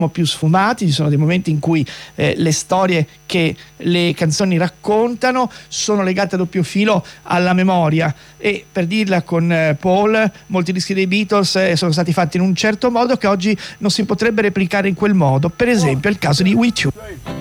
più sfumati, ci sono dei momenti in cui le storie che le canzoni raccontano sono legate a doppio filo alla memoria, e per dirla con Paul, molti dischi dei Beatles sono stati fatti in un certo modo che oggi non si potrebbe replicare in quel modo. Per esempio è il caso di We Too.